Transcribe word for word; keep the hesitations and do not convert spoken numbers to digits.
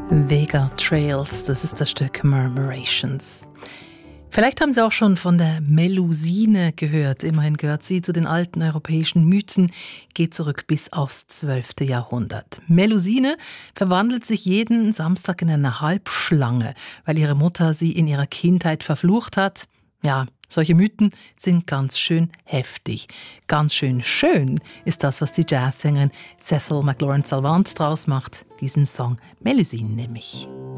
Vega Trails, das ist das Stück Murmurations. Vielleicht haben Sie auch schon von der Melusine gehört. Immerhin gehört sie zu den alten europäischen Mythen, geht zurück bis aufs zwölfte Jahrhundert. Melusine verwandelt sich jeden Samstag in eine Halbschlange, weil ihre Mutter sie in ihrer Kindheit verflucht hat. Ja, solche Mythen sind ganz schön heftig. Ganz schön schön ist das, was die Jazzsängerin Cecil McLaurin Salvant draus macht. Diesen Song Melusine nämlich.